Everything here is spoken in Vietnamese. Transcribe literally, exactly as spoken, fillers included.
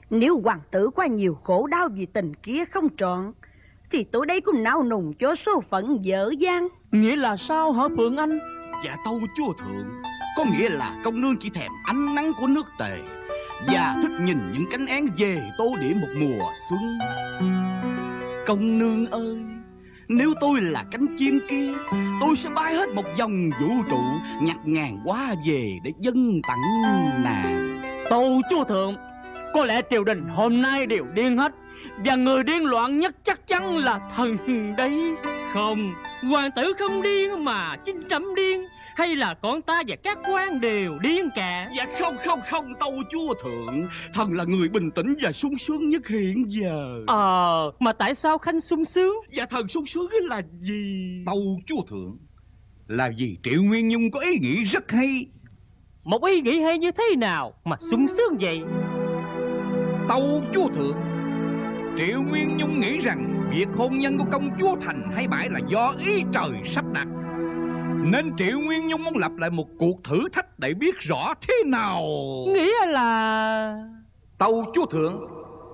Nếu hoàng tử qua nhiều khổ đau vì tình kia không trọn, thì tôi đây cũng nao nùng cho số phận dở dang. Nghĩa là sao hả Phượng Anh? Dạ tâu chúa thượng, có nghĩa là công nương chỉ thèm ánh nắng của nước Tề và thích nhìn những cánh én về tô điểm một mùa xuân. Công nương ơi, nếu tôi là cánh chim kia, tôi sẽ bay hết một vòng vũ trụ, nhặt ngàn hoa về để dâng tặng nàng. Tâu chúa thượng, có lẽ triều đình hôm nay đều điên hết, và người điên loạn nhất chắc chắn là thần đấy. Không, hoàng tử không điên mà chính trẫm điên, hay là con ta và các quan đều điên cả? Dạ không không không tâu chúa thượng, thần là người bình tĩnh và sung sướng nhất hiện giờ. Ờ, mà tại sao Khanh sung sướng? Dạ thần sung sướng là gì? Tâu chúa thượng, là vì Triệu Nguyên Nhung có ý nghĩ rất hay. Một ý nghĩ hay như thế nào mà sung sướng vậy? Tâu chúa thượng, Triệu Nguyên Nhung nghĩ rằng việc hôn nhân của công chúa Thành Hay Bãi là do ý trời sắp đặt, nên Triệu Nguyên Nhung muốn lập lại một cuộc thử thách để biết rõ thế nào. Nghĩa là... Tâu chúa thượng,